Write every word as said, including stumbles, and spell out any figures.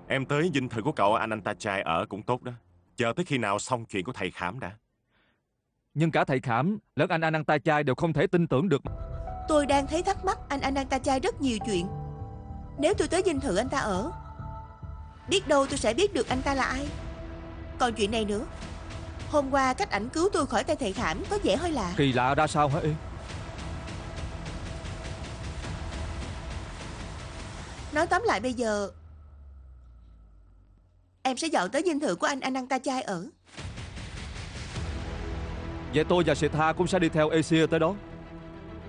Em tới dinh thự của cậu anh anh ta trai ở cũng tốt đó. Chờ tới khi nào xong chuyện của thầy Khảm đã. Nhưng cả thầy Khảm lẫn anh Ananta Chai đều không thể tin tưởng được. Tôi đang thấy thắc mắc anh Ananta Chai rất nhiều chuyện. Nếu tôi tới dinh thự anh ta ở, biết đâu tôi sẽ biết được anh ta là ai. Còn chuyện này nữa, hôm qua cách ảnh cứu tôi khỏi tay thầy Khảm có vẻ hơi lạ. Kỳ lạ ra sao hả Y? Nói tóm lại bây giờ em sẽ dọn tới dinh thự của anh Ananta Chai ở. Vậy tôi và Seta cũng sẽ đi theo Asia tới đó.